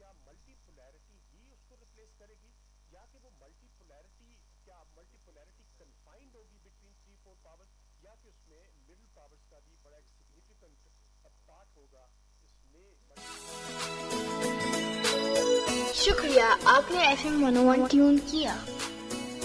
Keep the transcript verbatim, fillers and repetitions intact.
क्या मल्टीपोलैरिटी ही उसको रिप्लेस करेगी, या कि वो मल्टीपोलैरिटी क्या मल्टीपोलैरिटी कन्फाइंड होगी बिटवीन थ्री फोर पावर्स, या कि उसमें मिडिल पावर्स का भी बड़ा एक सिग्निफिकेंट पार्ट होगा इसमें। शुक्रिया, आपने एफ एम वन ओ वन ट्यून किया।